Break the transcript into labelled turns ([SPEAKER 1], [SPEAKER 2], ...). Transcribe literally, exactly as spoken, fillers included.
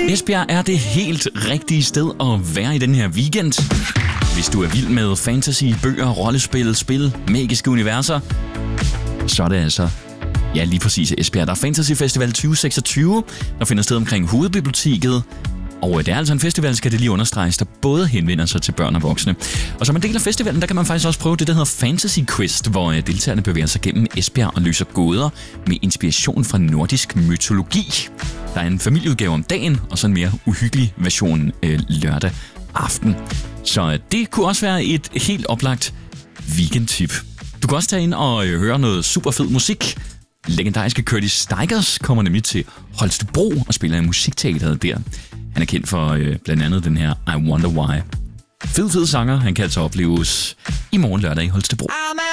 [SPEAKER 1] Esbjerg er det helt rigtige sted at være i den her weekend. Hvis du er vild med fantasy, bøger, rollespil, spil, magiske universer, så er det altså, ja, lige præcis Esbjerg. Der er Fantasy Festival tyve seksogtyve, der finder sted omkring Hovedbiblioteket. Og det er altså en festival, skal det lige understreges, der både henvender sig til børn og voksne. Og som en del af festivalen, der kan man faktisk også prøve det, der hedder Fantasy Quest, hvor deltagerne bevæger sig gennem Esbjerg og løser gåder med inspiration fra nordisk mytologi. Der er en familieudgave om dagen, og så en mere uhyggelig version øh, lørdag aften. Så det kunne også være et helt oplagt weekendtip. Du kan også tage ind og øh, høre noget super fed musik. Legendariske Curtis Stigers kommer nemlig til Holstebro og spiller i musikteateret der. Han er kendt for øh, blandt andet den her I Wonder Why. Fed, fed sanger. Han kan altså opleves i morgen lørdag i Holstebro.